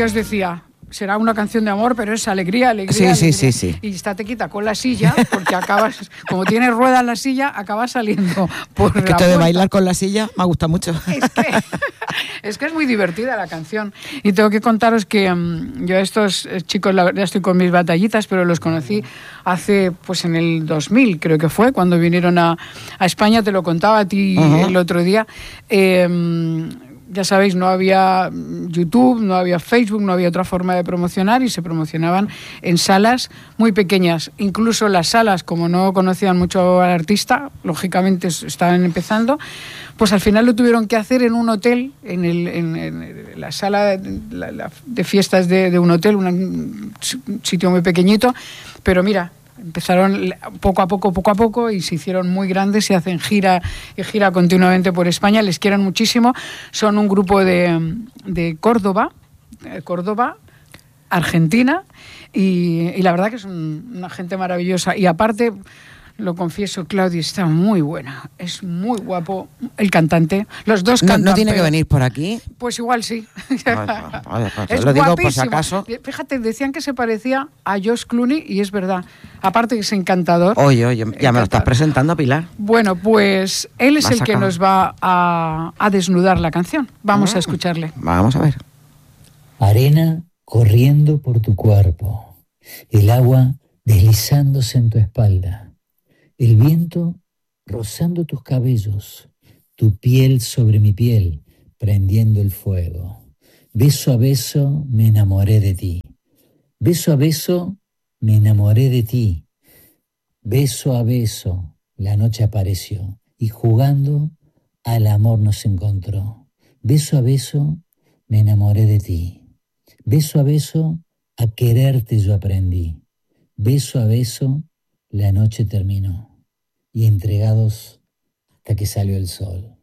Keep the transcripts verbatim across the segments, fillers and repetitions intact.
¿qué os decía? Será una canción de amor, pero es alegría, alegría, sí, alegría. Sí, sí, sí. Y esta te quita con la silla, porque acabas, como tiene rueda en la silla, acabas saliendo por es que la esto de puerta. bailar con la silla me gusta mucho. Es que, es que es muy divertida la canción. Y tengo que contaros que um, yo a estos chicos, la verdad, estoy con mis batallitas, pero los conocí hace, pues en el dos mil, creo que fue, cuando vinieron a, a España, te lo contaba a ti uh-huh. el otro día. Eh, Ya sabéis, no había YouTube, no había Facebook, no había otra forma de promocionar y se promocionaban en salas muy pequeñas. Incluso las salas, como no conocían mucho al artista, lógicamente estaban empezando, pues al final lo tuvieron que hacer en un hotel, en, el, en, en la sala de, la, la, de fiestas de, de un hotel, un, un sitio muy pequeñito, pero mira, empezaron poco a poco, poco a poco y se hicieron muy grandes y hacen gira y gira continuamente por España. Les quieren muchísimo. Son un grupo de, de Córdoba, Córdoba, Argentina y, y la verdad que son una gente maravillosa. Y aparte, lo confieso, Claudio está muy buena. Es muy guapo el cantante. Los dos cantan. ¿No, no tiene pero, que venir por aquí? Pues igual sí. Vaya, vaya, vaya. Es lo digo guapísimo. Por si acaso. Fíjate, decían que se parecía a Josh Clooney y es verdad. Aparte que es encantador. Oye, oye, ya encantador. Me lo estás presentando, Pilar. Bueno, pues él es el que nos va a, a desnudar la canción. Vamos ah, a escucharle. Vamos a ver. Arena corriendo por tu cuerpo, el agua deslizándose en tu espalda. El viento rozando tus cabellos, tu piel sobre mi piel, prendiendo el fuego. Beso a beso me enamoré de ti. Beso a beso me enamoré de ti. Beso a beso la noche apareció y jugando al amor nos encontró. Beso a beso me enamoré de ti. Beso a beso a quererte yo aprendí. Beso a beso la noche terminó. Y entregados hasta que salió el sol.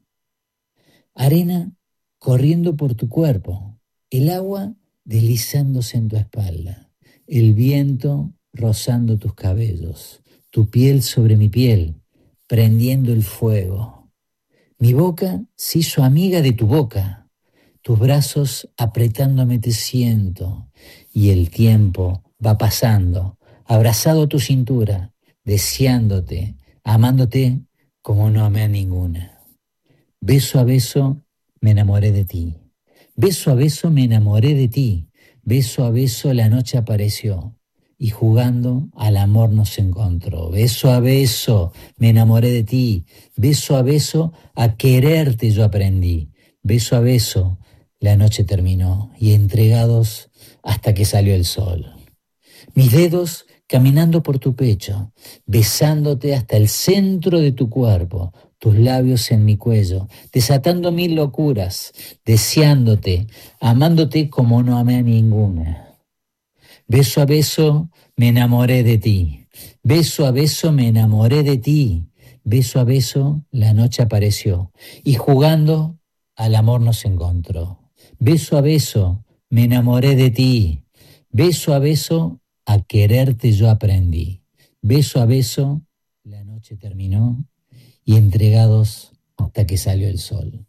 Arena corriendo por tu cuerpo, el agua deslizándose en tu espalda, el viento rozando tus cabellos, tu piel sobre mi piel, prendiendo el fuego. Mi boca se hizo amiga de tu boca, tus brazos apretándome te siento, y el tiempo va pasando, abrazado a tu cintura, deseándote, amándote como no amé a ninguna. Beso a beso me enamoré de ti. Beso a beso me enamoré de ti. Beso a beso la noche apareció y jugando al amor nos encontró. Beso a beso me enamoré de ti. Beso a beso a quererte yo aprendí. Beso a beso la noche terminó y entregados hasta que salió el sol. Mis dedos caminando por tu pecho, besándote hasta el centro de tu cuerpo, tus labios en mi cuello, desatando mil locuras, deseándote, amándote como no amé a ninguna. Beso a beso me enamoré de ti, beso a beso me enamoré de ti, beso a beso la noche apareció y jugando al amor nos encontró. Beso a beso me enamoré de ti, beso a beso a quererte yo aprendí. Beso a beso, la noche terminó y entregados hasta que salió el sol.